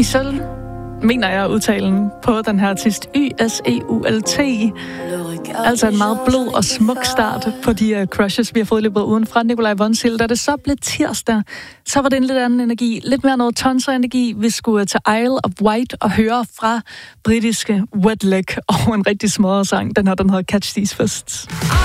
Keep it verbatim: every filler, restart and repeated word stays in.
Isel, mener jeg udtalen på den her artist. Y S E U L T. Altså en meget blød og smuk start på de uh, crushes, vi har fået løbet uden fra Nikolaj Vonsild. Da det så blev tirsdag, så var det en lidt anden energi. Lidt mere noget tonser-energi. Vi skulle til Isle of Wight og høre fra britiske Wet Leg og en rigtig smadret sang. Den her, den hedder Catch These Fists.